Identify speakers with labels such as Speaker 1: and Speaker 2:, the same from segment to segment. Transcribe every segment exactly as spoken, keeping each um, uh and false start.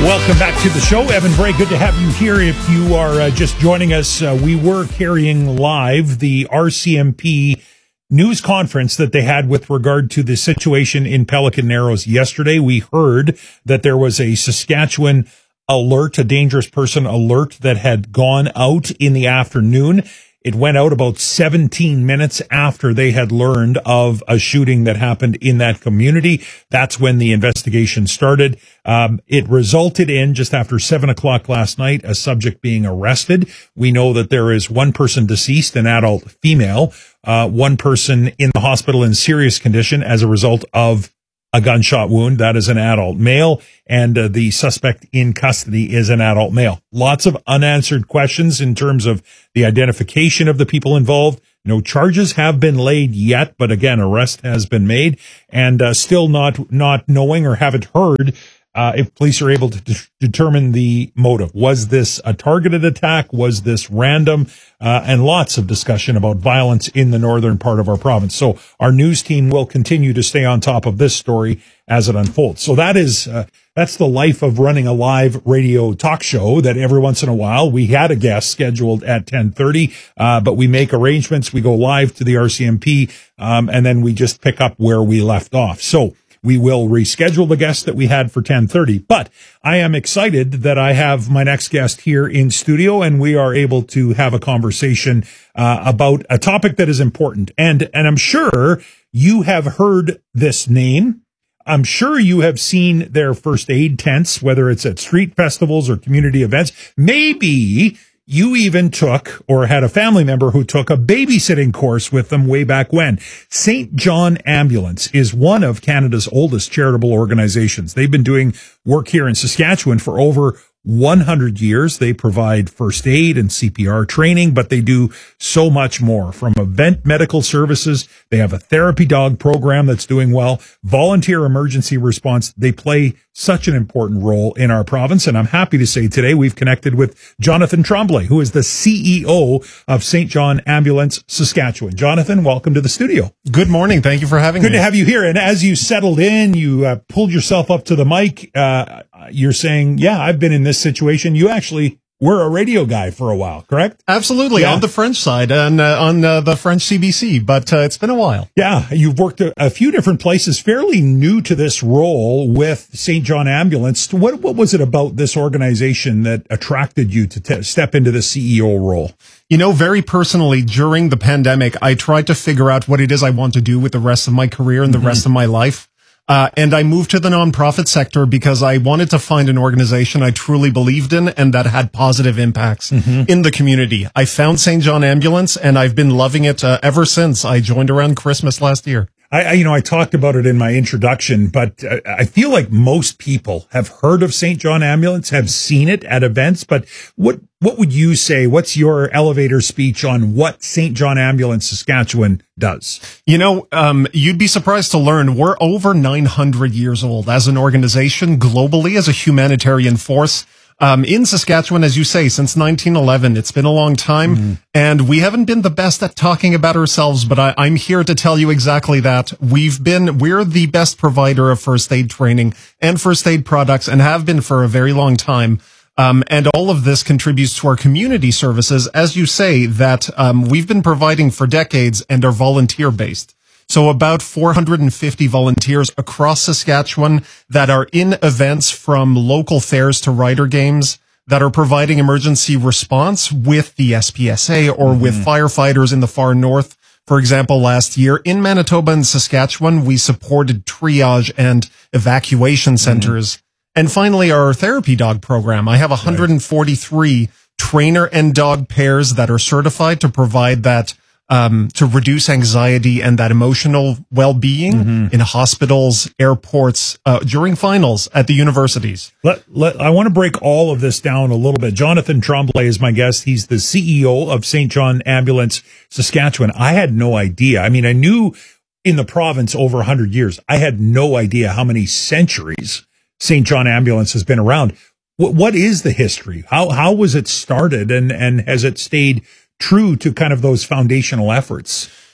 Speaker 1: Welcome back to the show. Evan Bray, good to have you here. If you are uh, just joining us, uh, we were carrying live the R C M P news conference that they had with regard to the situation in Pelican Narrows yesterday. We heard that there was a Saskatchewan alert, a dangerous person alert that had gone out in the afternoon. It went out about seventeen minutes after they had learned of a shooting that happened in that community. That's when the investigation started. Um, it resulted in, just after seven o'clock last night, a subject being arrested. We know that there is one person deceased, an adult female, uh, one person in the hospital in serious condition as a result of a gunshot wound. That is an adult male, and uh, the suspect in custody is an adult male. Lots of unanswered questions in terms of the identification of the people involved. No charges have been laid yet, but again, arrest has been made, and uh, still not not knowing or haven't heard uh, if police are able to de- determine the motive. Was this a targeted attack? Was this random? Uh, and lots of discussion about violence in the northern part of our province. So our news team will continue to stay on top of this story as it unfolds. So that is, uh, that's the life of running a live radio talk show, that every once in a while we had a guest scheduled at ten thirty, uh, but we make arrangements. We go live to the R C M P, um, and then we just pick up where we left off. So we will reschedule the guest that we had for ten thirty, but I am excited that I have my next guest here in studio, and we are able to have a conversation uh, about a topic that is important. And, and I'm sure you have heard this name. I'm sure you have seen their first aid tents, whether it's at street festivals or community events. Maybe you even took or had a family member who took a babysitting course with them way back when. Saint John Ambulance is one of Canada's oldest charitable organizations. They've been doing work here in Saskatchewan for over one hundred years. They provide first aid and C P R training, but they do so much more. From event medical services, they have a therapy dog program that's doing well, volunteer emergency response. They play such an important role in our province. And I'm happy to say today we've connected with Jonathan Tremblay, who is the C E O of Saint John Ambulance Saskatchewan. Jonathan, welcome to the studio.
Speaker 2: Good morning. Thank you for having
Speaker 1: Good
Speaker 2: me.
Speaker 1: Good to have you here. And as you settled in, you uh, pulled yourself up to the mic. Uh, you're saying, yeah, I've been in this situation. You actually were a radio guy for a while, correct?
Speaker 2: Absolutely.
Speaker 1: Yeah.
Speaker 2: On the French side and uh, on uh, the French C B C, but uh, it's been a while.
Speaker 1: Yeah. You've worked a, a few different places, fairly new to this role with Saint John Ambulance. What, what was it about this organization that attracted you to t- step into the C E O role?
Speaker 2: You know, very personally, during the pandemic, I tried to figure out what it is I want to do with the rest of my career and the mm-hmm. rest of my life. Uh, and I moved to the nonprofit sector because I wanted to find an organization I truly believed in and that had positive impacts mm-hmm. in the community. I found Saint John Ambulance, and I've been loving it uh, ever since I joined around Christmas last year.
Speaker 1: I, I, you know, I talked about it in my introduction, but uh, I feel like most people have heard of Saint John Ambulance, have seen it at events. But what what would you say? What's your elevator speech on what Saint John Ambulance Saskatchewan does?
Speaker 2: You know, um, you'd be surprised to learn we're over nine hundred years old as an organization, globally, as a humanitarian force. Um, in Saskatchewan, as you say, since nineteen eleven, it's been a long time, mm-hmm. and we haven't been the best at talking about ourselves, but I, I'm here to tell you exactly that. We've been, we're the best provider of first aid training and first aid products, and have been for a very long time. Um, and all of this contributes to our community services, as you say, that um, we've been providing for decades and are volunteer-based. So about four hundred fifty volunteers across Saskatchewan that are in events from local fairs to rider games that are providing emergency response with the S P S A or mm-hmm. with firefighters in the far north. For example, last year in Manitoba and Saskatchewan, we supported triage and evacuation centers. Mm-hmm. And finally, our therapy dog program. I have one hundred forty-three right. trainer and dog pairs that are certified to provide that Um, to reduce anxiety and that emotional well-being mm-hmm. in hospitals, airports, uh, during finals at the universities.
Speaker 1: Let, let, I want to break all of this down a little bit. Jonathan Tremblay is my guest. He's the C E O of Saint John Ambulance Saskatchewan. I had no idea. I mean, I knew in the province over one hundred years. I had no idea how many centuries Saint John Ambulance has been around. What, what is the history? How how was it started, and, and has it stayed true to kind of those foundational efforts?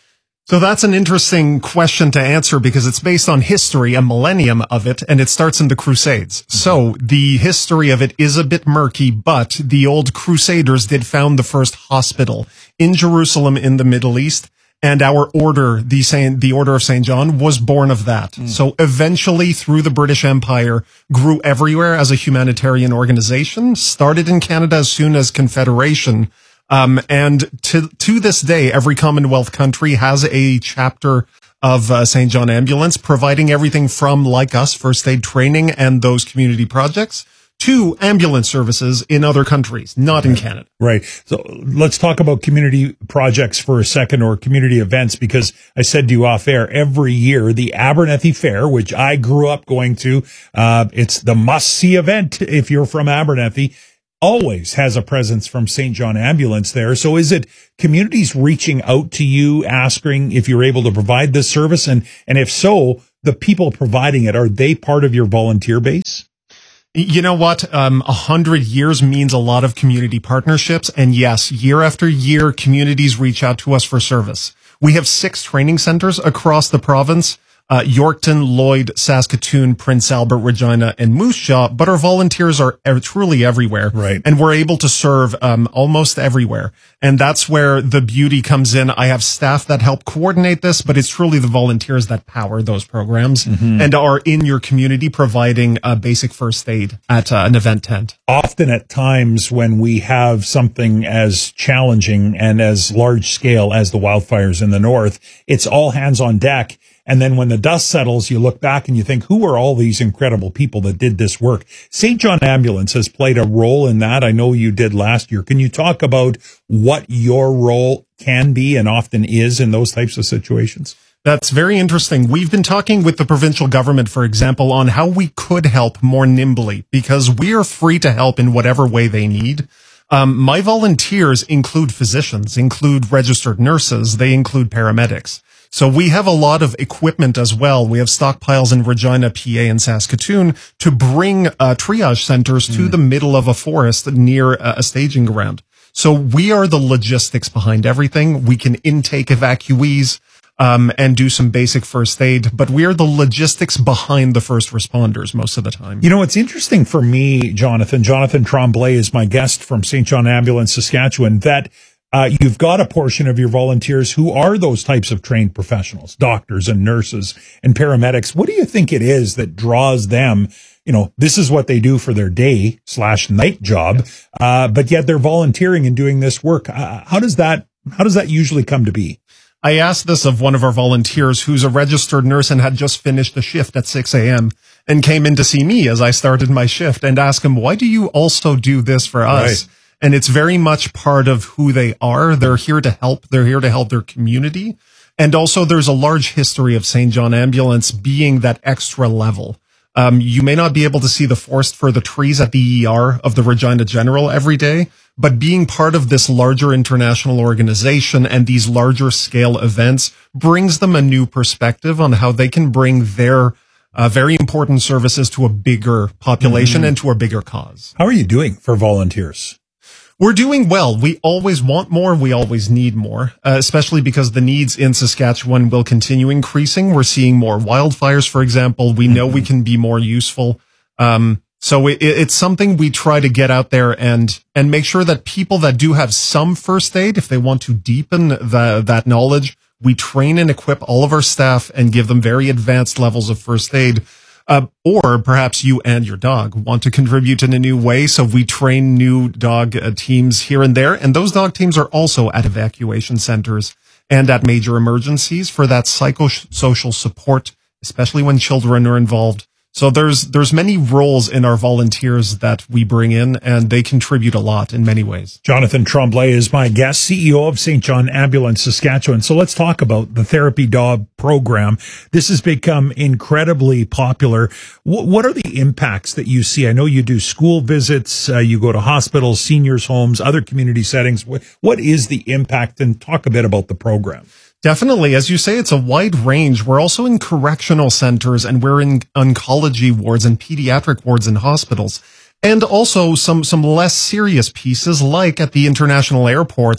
Speaker 2: So that's an interesting question to answer because it's based on history, a millennium of it, and it starts in the Crusades. Mm-hmm. So the history of it is a bit murky, but the old Crusaders did found the first hospital in Jerusalem in the Middle East, and our order, the Saint, the Order of Saint John, was born of that. Mm. So eventually, through the British Empire, grew everywhere as a humanitarian organization, started in Canada as soon as Confederation. Um, and to, to this day, every Commonwealth country has a chapter of uh, Saint John Ambulance, providing everything from, like us, first aid training and those community projects to ambulance services in other countries, not in Canada.
Speaker 1: Right. So let's talk about community projects for a second, or community events, because I said to you off air, every year, the Abernethy Fair, which I grew up going to, uh, it's the must-see event if you're from Abernethy, always has a presence from Saint John Ambulance there. So is it communities reaching out to you, asking if you're able to provide this service? And, and if so, the people providing it, are they part of your volunteer base?
Speaker 2: You know what? Um, a hundred years means a lot of community partnerships. And yes, year after year, communities reach out to us for service. We have six training centers across the province. Uh, Yorkton, Lloyd, Saskatoon, Prince Albert, Regina, and Moose Jaw, but our volunteers are er- truly everywhere.
Speaker 1: Right.
Speaker 2: And we're able to serve, um, almost everywhere. And that's where the beauty comes in. I have staff that help coordinate this, but it's truly the volunteers that power those programs mm-hmm. and are in your community providing uh, basic first aid at uh, an event tent.
Speaker 1: Often at times when we have something as challenging and as large scale as the wildfires in the north, it's all hands on deck. And then when the dust settles, you look back and you think, who are all these incredible people that did this work? Saint John Ambulance has played a role in that. I know you did last year. Can you talk about what your role can be and often is in those types of situations?
Speaker 2: That's very interesting. We've been talking with the provincial government, for example, on how we could help more nimbly, because we are free to help in whatever way they need. Um, my volunteers include physicians, include registered nurses, they include paramedics. So we have a lot of equipment as well. We have stockpiles in Regina, P A, and Saskatoon to bring uh, triage centers to mm. the middle of a forest near uh, a staging ground. So we are the logistics behind everything. We can intake evacuees um, and do some basic first aid, but we are the logistics behind the first responders most of the time.
Speaker 1: You know, it's interesting for me, Jonathan. Jonathan Tremblay is my guest from Saint John Ambulance, Saskatchewan, that Uh, you've got a portion of your volunteers who are those types of trained professionals, doctors and nurses and paramedics. What do you think it is that draws them? You know, this is what they do for their day slash night job, uh, but yet they're volunteering and doing this work. Uh, how does that, how does that usually come to be?
Speaker 2: I asked this of one of our volunteers who's a registered nurse and had just finished a shift at six a.m. and came in to see me as I started my shift, and asked him, why do you also do this for us? Right. And it's very much part of who they are. They're here to help. They're here to help their community. And also there's a large history of Saint John Ambulance being that extra level. Um, you may not be able to see the forest for the trees at the E R of the Regina General every day, but being part of this larger international organization and these larger scale events brings them a new perspective on how they can bring their uh, very important services to a bigger population mm-hmm. and to a bigger cause.
Speaker 1: How are you doing for volunteers?
Speaker 2: We're doing well. We always want more. We always need more, uh, especially because the needs in Saskatchewan will continue increasing. We're seeing more wildfires, for example. We know mm-hmm. we can be more useful. Um, so it, it's something we try to get out there and, and make sure that people that do have some first aid, if they want to deepen the, that knowledge, we train and equip all of our staff and give them very advanced levels of first aid. Uh, or perhaps you and your dog want to contribute in a new way. So we train new dog uh, teams here and there. And those dog teams are also at evacuation centers and at major emergencies for that psychosocial support, especially when children are involved. So there's, there's many roles in our volunteers that we bring in, and they contribute a lot in many ways.
Speaker 1: Jonathan Tremblay is my guest, C E O of Saint John Ambulance, Saskatchewan. So let's talk about the Therapy Dog program. This has become incredibly popular. W- what are the impacts that you see? I know you do school visits, uh, you go to hospitals, seniors' homes, other community settings. What, what is the impact? And talk a bit about the program.
Speaker 2: Definitely. As you say, it's a wide range. We're also in correctional centers, and we're in oncology wards and pediatric wards in hospitals. And also some, some less serious pieces, like at the international airports,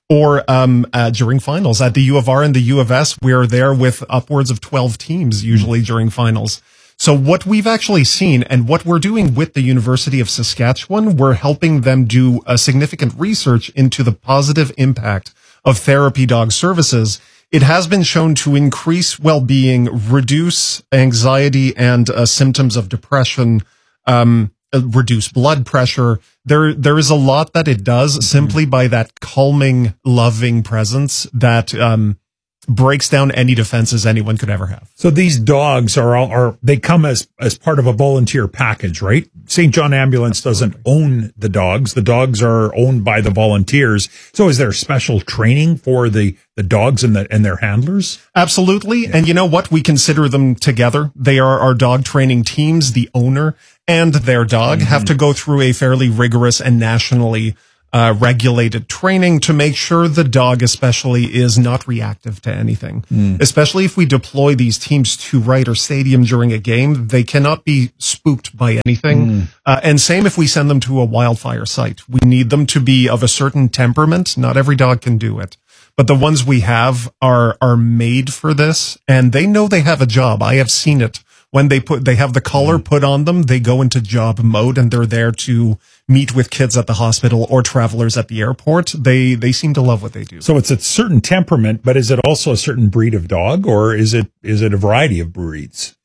Speaker 2: or um, uh, during finals at the U of R and the U of S. We're there with upwards of twelve teams usually during finals. So what we've actually seen and what we're doing with the University of Saskatchewan, we're helping them do a significant research into the positive impact of therapy dog services. It has been shown to increase well-being, reduce anxiety and uh, symptoms of depression, um, uh, reduce blood pressure. There, there is a lot that it does simply by that calming, loving presence that, um, breaks down any defenses anyone could ever have.
Speaker 1: So these dogs are all, are they come as as part of a volunteer package, right? Saint John Ambulance doesn't own the dogs. The dogs are owned by the volunteers. So is there special training for the the dogs and the and their handlers?
Speaker 2: Absolutely. Yeah. And you know what? We consider them together. They are our dog training teams. The owner and their dog mm-hmm. have to go through a fairly rigorous and nationally Uh, regulated training to make sure the dog especially is not reactive to anything. Mm. Especially if we deploy these teams to Ryder Stadium during a game, they cannot be spooked by anything. Mm. Uh, and same if we send them to a wildfire site. We need them to be of a certain temperament. Not every dog can do it. But the ones we have are are made for this, and they know they have a job. I have seen it. When they put, they have the collar put on them, they go into job mode and they're there to meet with kids at the hospital or travelers at the airport. They, they seem to love what they do.
Speaker 1: So it's a certain temperament, but is it also a certain breed of dog, or is it, is it a variety of breeds?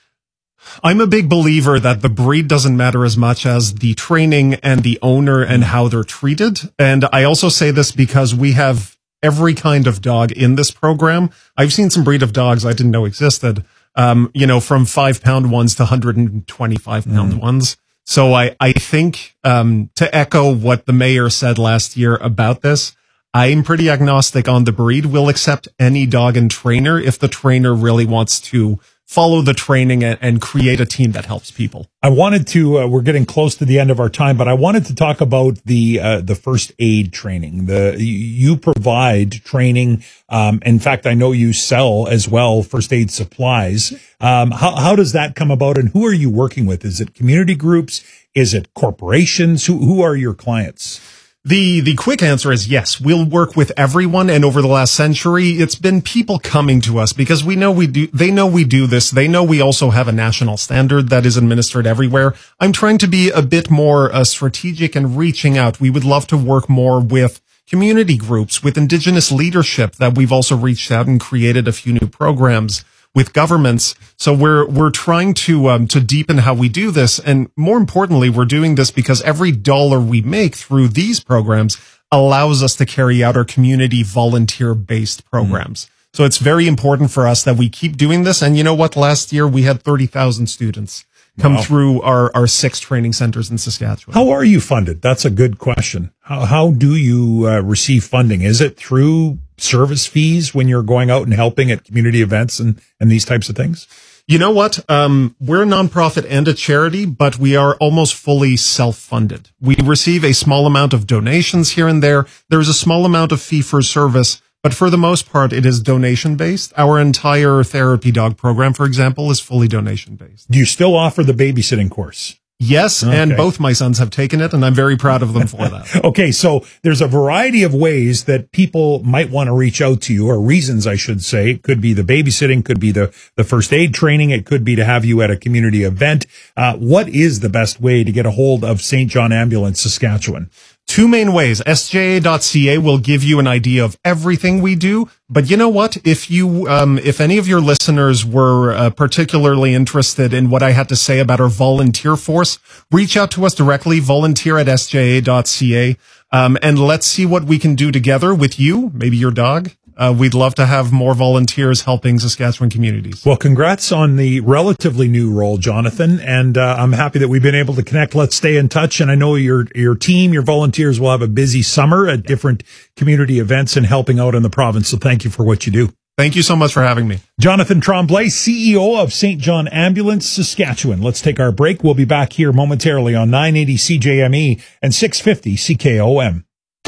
Speaker 2: I'm a big believer that the breed doesn't matter as much as the training and the owner and how they're treated. And I also say this because we have every kind of dog in this program. I've seen some breed of dogs I didn't know existed. Um, you know, from five pound ones to one hundred twenty-five pound mm. ones. So I, I think, um, to echo what the mayor said last year about this, I'm pretty agnostic on the breed. We'll accept any dog and trainer if the trainer really wants to follow the training and, and create a team that helps people.
Speaker 1: I wanted to, uh, we're getting close to the end of our time, but I wanted to talk about the, uh, the first aid training. The, you provide training. Um, in fact, I know you sell as well first aid supplies. Um, how, how does that come about, and who are you working with? Is it community groups? Is it corporations? Who, who are your clients?
Speaker 2: The the quick answer is yes. We'll work with everyone, and over the last century, it's been people coming to us because we know we do. They know we do this. They know we also have a national standard that is administered everywhere. I'm trying to be a bit more uh, strategic and reaching out. We would love to work more with community groups, with Indigenous leadership that we've also reached out and created a few new programs with governments. So we're, we're trying to, um, to deepen how we do this. And more importantly, we're doing this because every dollar we make through these programs allows us to carry out our community volunteer based programs. Mm. So it's very important for us that we keep doing this. And you know what? Last year we had thirty thousand students come wow. through our, our six training centers in Saskatchewan.
Speaker 1: How are you funded? That's a good question. How, how do you uh, receive funding? Is it through service fees when you're going out and helping at community events and, and these types of things?
Speaker 2: You know what? Um, we're a nonprofit and a charity, but we are almost fully self-funded. We receive a small amount of donations here and there. There's a small amount of fee for service, but for the most part, it is donation-based. Our entire therapy dog program, for example, is fully donation-based.
Speaker 1: Do you still offer the babysitting course?
Speaker 2: Yes, okay. And both my sons have taken it, and I'm very proud of them for that.
Speaker 1: Okay, so there's a variety of ways that people might want to reach out to you, or reasons, I should say. It could be the babysitting, could be the, the first aid training, it could be to have you at a community event. Uh, what is the best way to get a hold of Saint John Ambulance Saskatchewan?
Speaker 2: Two main ways. S J A dot C A will give you an idea of everything we do. But you know what? If you, um, if any of your listeners were uh, particularly interested in what I had to say about our volunteer force, reach out to us directly, volunteer at S J A dot C A, um, and let's see what we can do together with you, maybe your dog. Uh, we'd love to have more volunteers helping Saskatchewan communities.
Speaker 1: Well, congrats on the relatively new role, Jonathan, and uh, I'm happy that we've been able to connect. Let's stay in touch, and I know your your team, your volunteers will have a busy summer at different community events and helping out in the province, so thank you for what you do.
Speaker 2: Thank you so much for having me.
Speaker 1: Jonathan Tremblay, C E O of Saint John Ambulance Saskatchewan. Let's take our break. We'll be back here momentarily on nine eighty C J M E and six fifty C K O M.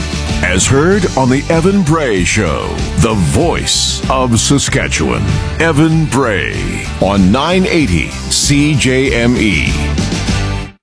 Speaker 3: As heard on the Evan Bray Show, the voice of Saskatchewan. Evan Bray on nine eighty C J M E.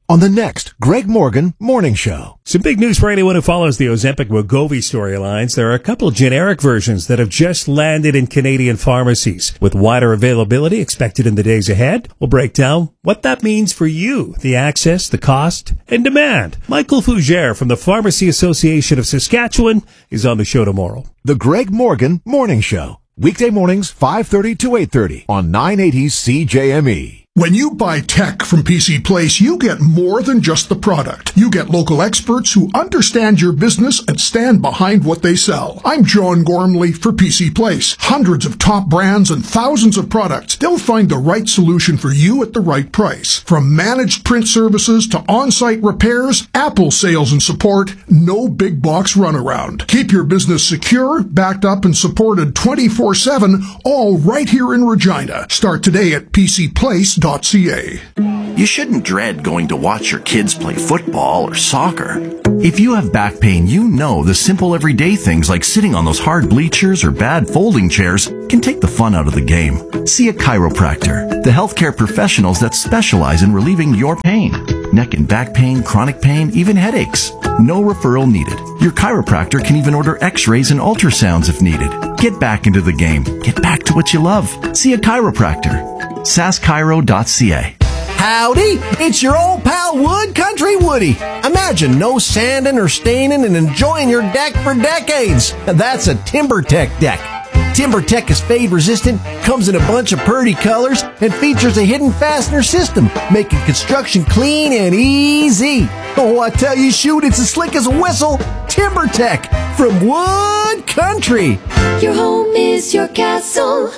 Speaker 3: on the next Greg Morgan Morning Show.
Speaker 4: Some big news for anyone who follows the Ozempic-Wegovy storylines. There are a couple of generic versions that have just landed in Canadian pharmacies. With wider availability expected in the days ahead, we'll break down what that means for you, the access, the cost, and demand. Michael Fougere from the Pharmacy Association of Saskatchewan is on the show tomorrow.
Speaker 3: The Greg Morgan Morning Show. Weekday mornings, five thirty to eight thirty on nine eighty C J M E.
Speaker 5: When you buy tech from P C Place, you get more than just the product. You get local experts who understand your business and stand behind what they sell. I'm John Gormley for P C Place. Hundreds of top brands and thousands of products. They'll find the right solution for you at the right price. From managed print services to on-site repairs, Apple sales and support, no big box runaround. Keep your business secure, backed up, and supported twenty-four seven, all right here in Regina. Start today at P C Place dot C A.
Speaker 6: You shouldn't dread going to watch your kids play football or soccer. If you have back pain, you know the simple everyday things like sitting on those hard bleachers or bad folding chairs can take the fun out of the game. See a chiropractor, the healthcare professionals that specialize in relieving your pain. Neck and back pain, chronic pain, even headaches. No referral needed. Your chiropractor can even order x-rays and ultrasounds if needed. Get back into the game. Get back to what you love. See a chiropractor. Sask Chiro dot C A.
Speaker 7: Howdy, it's your old pal Wood Country Woody. Imagine no sanding or staining and enjoying your deck for decades. That's a TimberTech deck. TimberTech is fade resistant, comes in a bunch of pretty colors, and features a hidden fastener system, making construction clean and easy. Oh, I tell you, shoot, it's as slick as a whistle. TimberTech from Wood Country.
Speaker 8: Your home is your castle.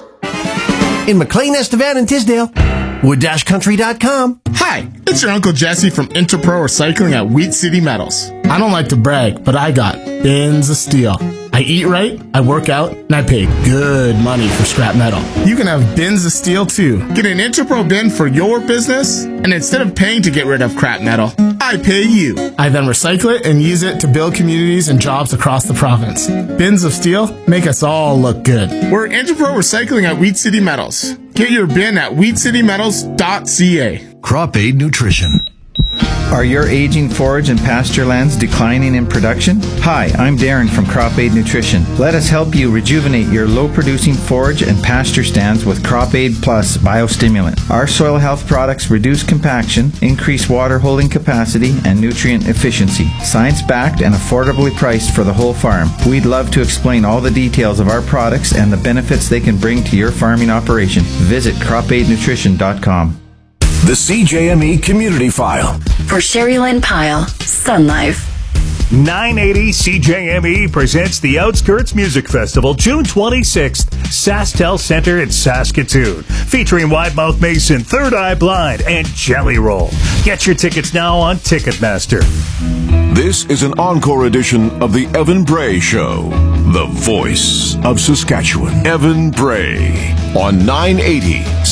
Speaker 7: In McLean, Estevan, and Tisdale. wood dash country dot com.
Speaker 9: Hi, it's your Uncle Jesse from Interpro Recycling at Wheat City Metals. I don't like to brag, but I got bins of steel. I eat right, I work out, and I pay good money for scrap metal. You can have bins of steel too. Get an Interpro bin for your business, and instead of paying to get rid of crap metal, I pay you. I then recycle it and use it to build communities and jobs across the province. Bins of steel make us all look good. We're Interpro Recycling at Wheat City Metals. Get your bin at wheat city metals dot C A.
Speaker 3: Crop Aid Nutrition.
Speaker 10: Are your aging forage and pasture lands declining in production? Hi, I'm Darren from Crop Aid Nutrition. Let us help you rejuvenate your low-producing forage and pasture stands with Crop Aid Plus Biostimulant. Our soil health products reduce compaction, increase water holding capacity, and nutrient efficiency. Science-backed and affordably priced for the whole farm. We'd love to explain all the details of our products and the benefits they can bring to your farming operation. Visit crop aid nutrition dot com.
Speaker 3: The C J M E Community File.
Speaker 8: For Sherry Lynn Pyle, Sun Life.
Speaker 4: nine eighty C J M E presents the Outskirts Music Festival, June twenty-sixth, SaskTel Center in Saskatoon, featuring Widemouth Mason, Third Eye Blind, and Jelly Roll. Get your tickets now on Ticketmaster.
Speaker 3: This is an encore edition of the Evan Bray Show, the voice of Saskatchewan. Evan Bray on nine eighty